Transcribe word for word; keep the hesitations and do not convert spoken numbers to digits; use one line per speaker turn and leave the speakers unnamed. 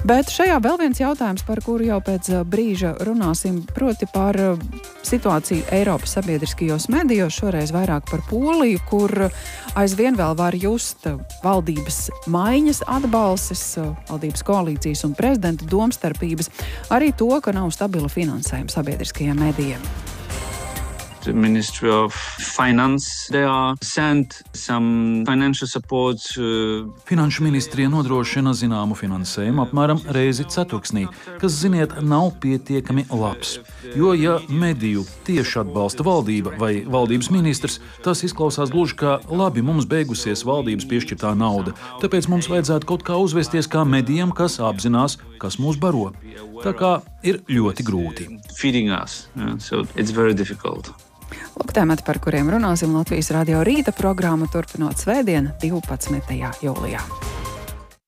Bet šajā vēl viens jautājums, par kuru jau pēc brīža runāsim, proti par situāciju Eiropas sabiedriskajos medijos, šoreiz vairāk par Poliju, kur aizvien vēl var just valdības maiņas atbalsis, valdības koalīcijas un prezidenta domstarpības, arī to, ka nav stabila finansējuma sabiedriskajiem medijiem.
The Ministry of Finance, they are sent some financial support. Uh...
Finanšu ministrija nodrošina zināmu finansējumu apmēram reizi ceturksnī, kas, ziniet, nav pietiekami labs. Jo, ja mediju tieši atbalsta valdība vai valdības ministrs, tas izklausās gluži kā labi, mums beigusies valdības piešķirtā nauda, tāpēc mums vajadzētu kaut kā uzvesties kā medijam, kas apzinās, kas mūs baro. Tā kā ir ļoti grūti.
Feeding us, yeah, so it's very difficult.
Lūk, tēmati, par kuriem runāsim Latvijas Radio Rīta programmu, turpinot svētdien, divpadsmitajā jūlijā.